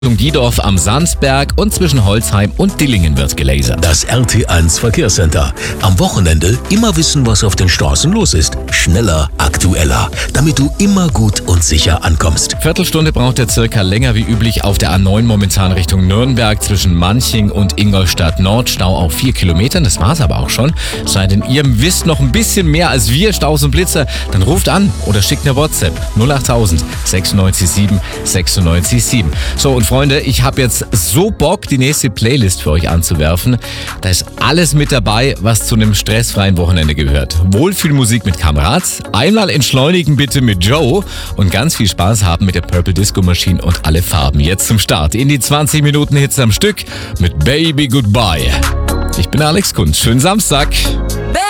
Diedorf am Sandsberg und zwischen Holzheim und Dillingen wird gelasert. Das RT1 Verkehrscenter. Am Wochenende immer wissen, was auf den Straßen los ist. Schneller, aktueller, damit du immer gut und sicher ankommst. Viertelstunde braucht er circa länger wie üblich auf der A9 momentan Richtung Nürnberg zwischen Manching und Ingolstadt Nord. Stau auf 4 Kilometern, das war's aber auch schon. Sei denn ihr wisst noch ein bisschen mehr als wir, Staus und Blitzer, dann ruft an oder schickt eine WhatsApp 08000 96 7 96 7. So, und Freunde, ich habe jetzt so Bock, die nächste Playlist für euch anzuwerfen. Da ist alles mit dabei, was zu einem stressfreien Wochenende gehört. Wohlfühlmusik mit Kamerads, einmal entschleunigen bitte mit Joe und ganz viel Spaß haben mit der Purple Disco Machine und alle Farben. Jetzt zum Start in die 20 Minuten Hits am Stück mit Baby Goodbye. Ich bin Alex Kunz. Schönen Samstag.